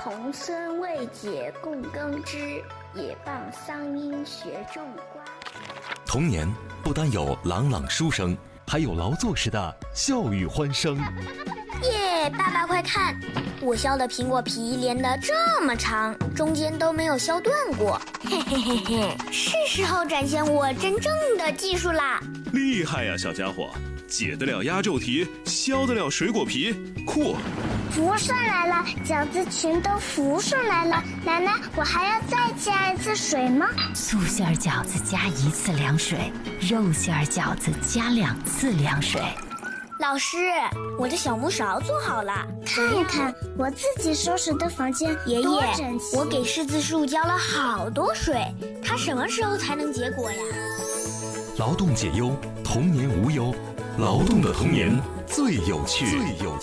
童孙未解供耕织，也傍桑阴学种瓜。 童年不单有朗朗书声，还有劳作时的笑语欢声。 耶，爸爸快看，我削的苹果皮连得这么长，中间都没有削断过。嘿嘿嘿嘿，是时候展现我真正的技术啦！ 厉害呀，小家伙，解得了压轴题，削得了水果皮，酷！ 浮上来了，饺子全都浮上来了。奶奶，我还要再加一次水吗？ 素馅饺子加1次凉水，肉馅饺子加2次凉水。 老师，我的小木勺做好了， 看一看我自己收拾的房间爷爷多整齐。 我给柿子树浇了好多水，它什么时候才能结果呀？ 劳动解忧，童年无忧，劳动的童年最有趣。 监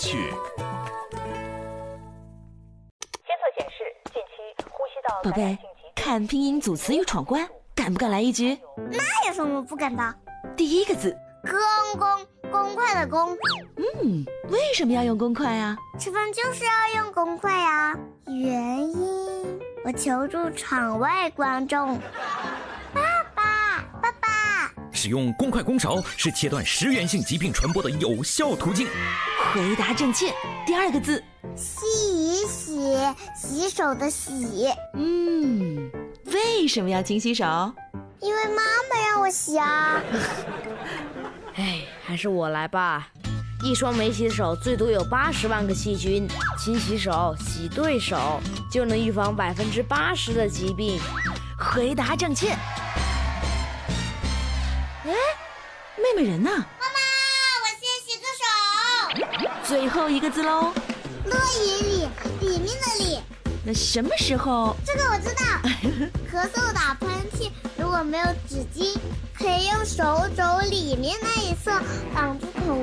测显示，近期呼吸道宝贝，看拼音组词语闯关，敢不敢来一局？ 那有什么不敢的？ 第一个字， 公快的公。 为什么要用公筷啊？ 吃饭就是要用公筷啊。原因，我求助场外观众。爸爸， 使用公筷公勺是切断食源性疾病传播的有效途径。 回答正确。第二个字， 洗手的洗。 为什么要勤洗手？ 因为妈妈让我洗啊。 还是我来吧。一双没洗手最多有80万个细菌，勤洗手，洗对手，就能预防80%的疾病。 回答正确。妹妹人呢？ 妈妈，我先洗个手。 最后一个字喽。 乐饮里面的里。 那什么时候？ 这个我知道。咳嗽打喷嚏，如果没有纸巾，可以用手肘里面那一侧绑住口